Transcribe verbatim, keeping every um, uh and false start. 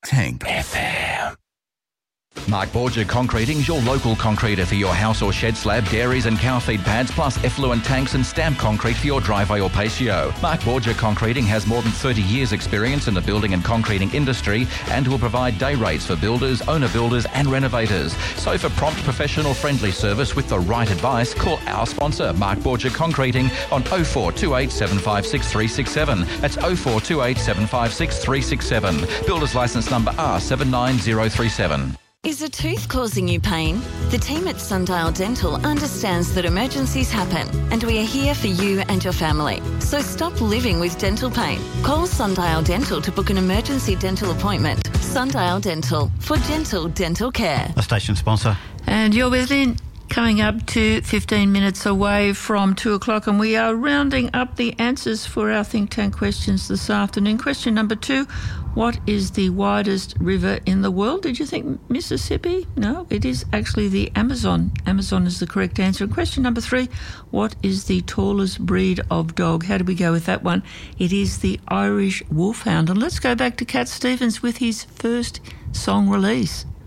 Tank F M. Mark Borger Concreting is your local concreter for your house or shed slab, dairies and cow feed pads, plus effluent tanks and stamp concrete for your driveway or patio. Mark Borger Concreting has more than thirty years experience in the building and concreting industry and will provide day rates for builders, owner builders and renovators. So for prompt, professional, friendly service with the right advice, call our sponsor, Mark Borger Concreting, on oh four two eight, seven five six, three six seven. That's oh four two eight, seven five six, three six seven. Builder's licence number R seven nine zero three seven. Is a tooth causing you pain? The team at Sundial Dental understands that emergencies happen and we are here for you and your family. So stop living with dental pain. Call Sundial Dental to book an emergency dental appointment. Sundial Dental, for gentle dental care. A station sponsor. And you're with Lynn. Coming up to fifteen minutes away from two o'clock, and we are rounding up the answers for our think tank questions this afternoon. Question number two, what is the widest river in the world? Did you think Mississippi? No, it is actually the Amazon. Amazon is the correct answer. And question number three, what is the tallest breed of dog? How do we go with that one? It is the Irish Wolfhound. And let's go back to Cat Stevens with his first song release.